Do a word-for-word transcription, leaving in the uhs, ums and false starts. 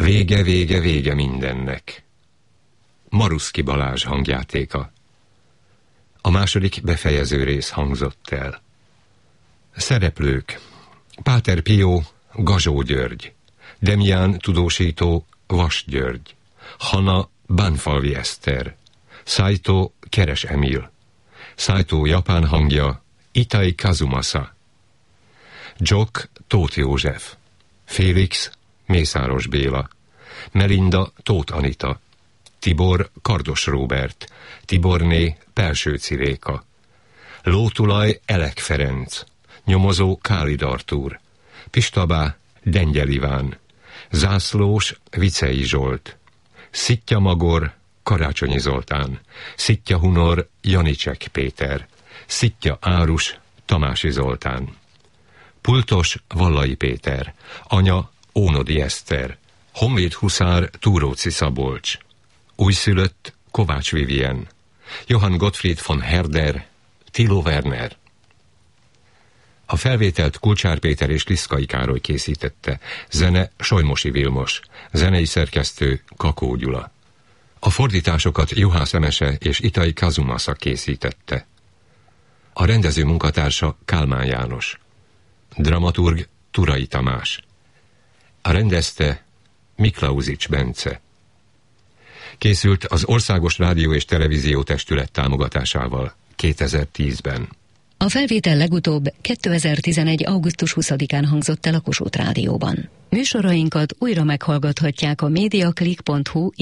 Vége, vége, vége mindennek. Maruszki Balázs hangjátéka. A második befejező rész hangzott el. Szereplők: Páter Pio, Gazsó György, Demián tudósító, Vas György, Hanna, Bánfalvi Eszter, Saito, Keres Emil, Saito japán hangja, Itai Kazumasa, Jock, Tóth József, Félix, Mészáros Béla, Melinda, Tóth Anita, Tibor, Kardos Róbert, Tiborné, Pelsőci Réka, Lótulaj, Elek Ferenc, Nyomozó, Kálid Artúr, Pistabá, Dengyel Iván, Zászlós, Vicei Zsolt, Szitja Magor, Karácsonyi Zoltán, Szitja Hunor, Janicsek Péter, Szitja Árus, Tamási Zoltán, Pultos, Vallai Péter, Anya, Ónodi Eszter, Honvéd Huszár, Túróci Szabolcs, Újszülött, Kovács Vivien, Johann Gottfried von Herder, Tilo Werner. A felvételt Kulcsár Péter és Liszkai Károly készítette, zene Solymosi Vilmos, zenei szerkesztő Kakó Gyula. A fordításokat Juhász Emese és Itai Kazumasa készítette. A rendező munkatársa Kálmán János. Dramaturg Turai Tamás. A rendezte Miklauzics Bence. Készült az Országos Rádió és Televízió Testület támogatásával kétezer-tízben. A felvétel legutóbb kétezer-tizenegy. augusztus huszadikán hangzott el a Kossuth Rádióban. Műsorainkat újra meghallgathatják a mediaclick pont hu